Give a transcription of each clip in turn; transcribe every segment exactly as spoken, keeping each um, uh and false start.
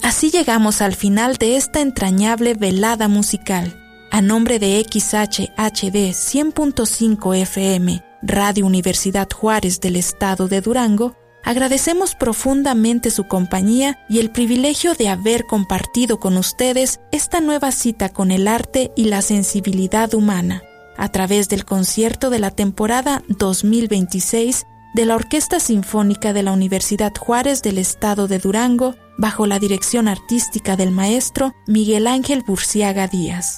Así llegamos al final de esta entrañable velada musical. A nombre de X H H D cien punto cinco F M, Radio Universidad Juárez del Estado de Durango, agradecemos profundamente su compañía y el privilegio de haber compartido con ustedes esta nueva cita con el arte y la sensibilidad humana, a través del concierto de la temporada dos mil veintiséis de la Orquesta Sinfónica de la Universidad Juárez del Estado de Durango, bajo la dirección artística del maestro Miguel Ángel Burciaga Díaz.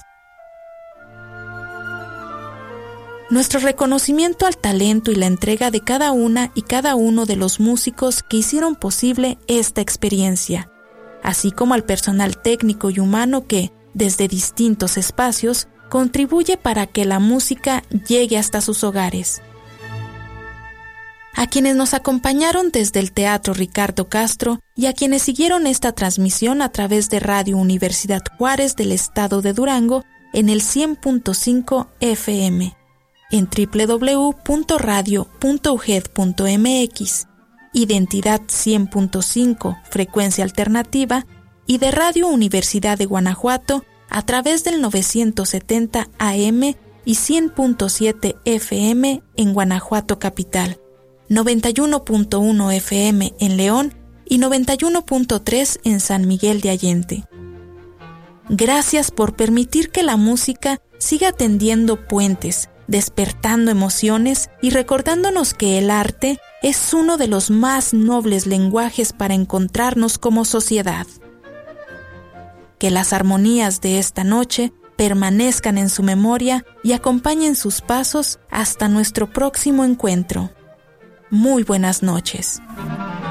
Nuestro reconocimiento al talento y la entrega de cada una y cada uno de los músicos que hicieron posible esta experiencia, así como al personal técnico y humano que, desde distintos espacios, contribuye para que la música llegue hasta sus hogares. A quienes nos acompañaron desde el Teatro Ricardo Castro y a quienes siguieron esta transmisión a través de Radio Universidad Juárez del Estado de Durango en el cien punto cinco F M. En doble u doble u doble u punto radio punto u g e d punto m x, Identidad cien punto cinco, frecuencia alternativa, y de Radio Universidad de Guanajuato a través del novecientos setenta A M y cien punto siete F M en Guanajuato Capital, noventa y uno punto uno F M en León y noventa y uno punto tres en San Miguel de Allende. Gracias por permitir que la música siga tendiendo puentes, despertando emociones y recordándonos que el arte es uno de los más nobles lenguajes para encontrarnos como sociedad. Que las armonías de esta noche permanezcan en su memoria y acompañen sus pasos hasta nuestro próximo encuentro. Muy buenas noches.